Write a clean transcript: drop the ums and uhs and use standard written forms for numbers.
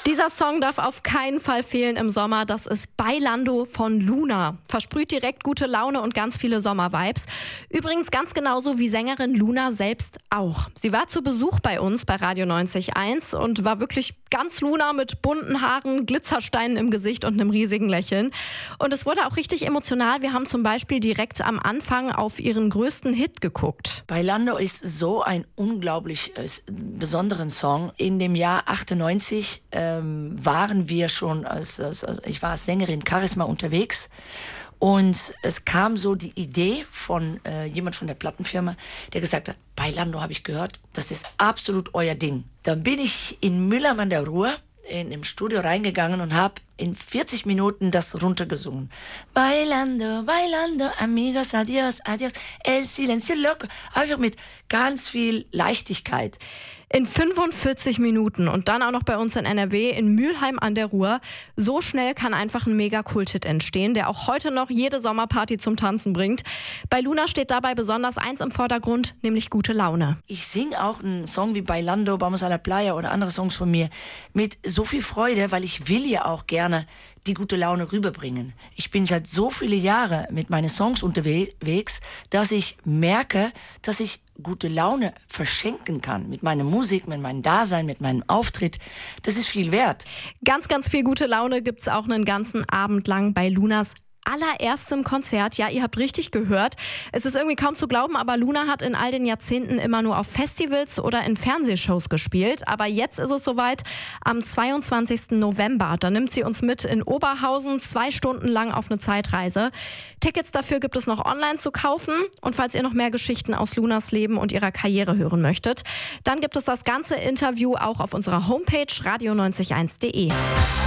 Dieser Song darf auf keinen Fall fehlen im Sommer. Das ist Bailando von Luna. Versprüht direkt gute Laune und ganz viele Sommervibes. Übrigens ganz genauso wie Sängerin Luna selbst auch. Sie war zu Besuch bei uns bei Radio 90.1 und war wirklich ganz Luna mit bunten Haaren, Glitzersteinen im Gesicht und einem riesigen Lächeln. Und es wurde auch richtig emotional. Wir haben zum Beispiel direkt am Anfang auf ihren größten Hit geguckt. Bailando ist so ein unglaublich besonderen Song. In dem Jahr 98 waren wir schon, ich war als Sängerin Charisma unterwegs. Und es kam so die Idee von jemand von der Plattenfirma, der gesagt hat, Bailando habe ich gehört, das ist absolut euer Ding. Dann bin ich in Mülheim an der Ruhr im Studio reingegangen und habe in 40 Minuten das runtergesungen. Bailando, bailando, amigos, adios, adios, el silencio loco. Einfach mit ganz viel Leichtigkeit. In 45 Minuten und dann auch noch bei uns in NRW, in Mülheim an der Ruhr. So schnell kann einfach ein Mega-Kult-Hit entstehen, der auch heute noch jede Sommerparty zum Tanzen bringt. Bei Luna steht dabei besonders eins im Vordergrund, nämlich gute Laune. Ich singe auch einen Song wie Bailando, Vamos a la Playa oder andere Songs von mir mit so viel Freude, weil ich will ja auch gerne die gute Laune rüberbringen. Ich bin seit so viele Jahre mit meinen Songs unterwegs, dass ich merke, dass ich gute Laune verschenken kann. Mit meiner Musik, mit meinem Dasein, mit meinem Auftritt. Das ist viel wert. Ganz, ganz viel gute Laune gibt's auch einen ganzen Abend lang bei Lunas allererstem Konzert. Ja, ihr habt richtig gehört. Es ist irgendwie kaum zu glauben, aber Luna hat in all den Jahrzehnten immer nur auf Festivals oder in Fernsehshows gespielt. Aber jetzt ist es soweit, am 22. November. Da nimmt sie uns mit in Oberhausen 2 Stunden lang auf eine Zeitreise. Tickets dafür gibt es noch online zu kaufen. Und falls ihr noch mehr Geschichten aus Lunas Leben und ihrer Karriere hören möchtet, dann gibt es das ganze Interview auch auf unserer Homepage radio901.de.